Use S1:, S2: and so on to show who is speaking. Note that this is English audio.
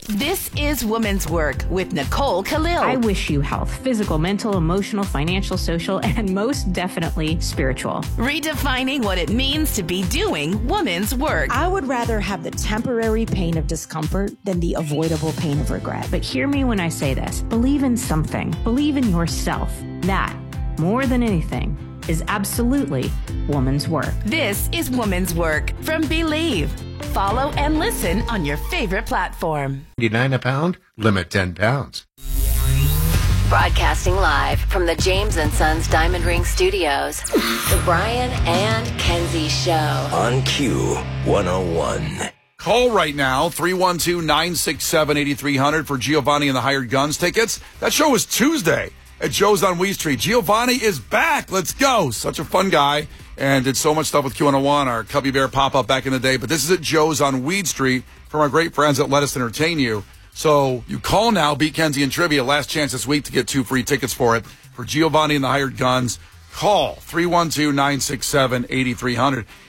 S1: This is Woman's Work with Nicole Khalil.
S2: I wish you health, physical, mental, emotional, financial, social, and most definitely spiritual.
S1: Redefining what it means to be doing woman's work.
S3: I would rather have the temporary pain of discomfort than the avoidable pain of regret.
S2: But hear me when I say this. Believe in something. Believe in yourself. That, more than anything, is absolutely woman's work.
S1: This is Woman's Work from Believe. Follow and listen on your favorite platform.
S4: 99 a pound, limit 10 pounds.
S5: Broadcasting live from the James & Sons Diamond Ring Studios, the Brian and Kenzie Show.
S6: On Q101.
S7: Call right now, 312-967-8300 for Giovanni and the Hired Guns tickets. That show is Tuesday at Joe's on Weed Street. Giovanni is back. Let's go. Such a fun guy and did so much stuff with Q101, our Cubby Bear pop-up back in the day. But this is at Joe's on Weed Street from our great friends at Let Us Entertain You. So you call now, beat Kenzie and Trivia. Last chance this week to get 2 free tickets for it. For Giovanni and the Hired Guns, call 312-967-8300.